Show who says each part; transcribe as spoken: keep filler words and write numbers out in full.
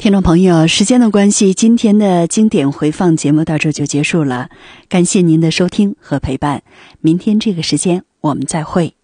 Speaker 1: 听众朋友，时间的关系，今天的经典回放节目到这就结束了，感谢您的收听和陪伴，明天这个时间我们再会。